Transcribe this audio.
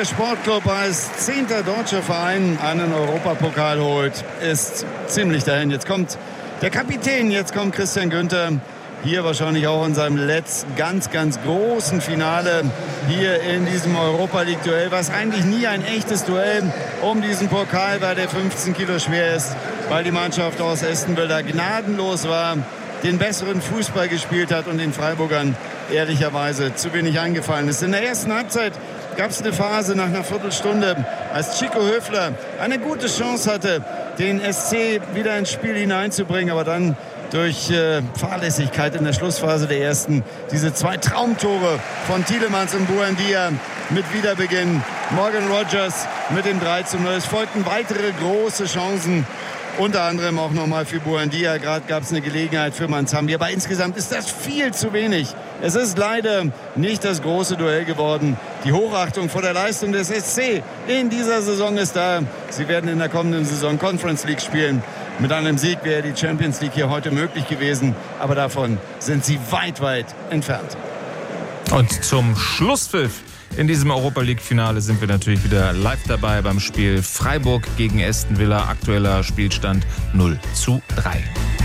der Sportclub als 10. deutscher Verein einen Europapokal holt, ist ziemlich dahin. Jetzt kommt der Kapitän, jetzt kommt Christian Günther. Hier wahrscheinlich auch in seinem letzten ganz großen Finale hier in diesem Europa League Duell, was eigentlich nie ein echtes Duell um diesen Pokal war, der 15 Kilo schwer ist, weil die Mannschaft aus Aston Villa gnadenlos war, den besseren Fußball gespielt hat und den Freiburgern ehrlicherweise zu wenig eingefallen ist. In der ersten Halbzeit gab es eine Phase nach einer Viertelstunde, als Chico Höfler eine gute Chance hatte, den SC wieder ins Spiel hineinzubringen, aber dann durch Fahrlässigkeit in der Schlussphase der ersten diese 2 Traumtore von Tielemans und Buendia mit Wiederbeginn. Morgan Rogers mit dem 3:0. Es folgten weitere große Chancen, unter anderem auch nochmal für Buendia. Gerade gab es eine Gelegenheit für Manzambi, aber insgesamt ist das viel zu wenig. Es ist leider nicht das große Duell geworden. Die Hochachtung vor der Leistung des SC in dieser Saison ist da. Sie werden in der kommenden Saison Conference League spielen. Mit einem Sieg wäre die Champions League hier heute möglich gewesen, aber davon sind sie weit entfernt. Und zum Schlusspfiff in diesem Europa League-Finale sind wir natürlich wieder live dabei beim Spiel Freiburg gegen Aston Villa. Aktueller Spielstand 0:3.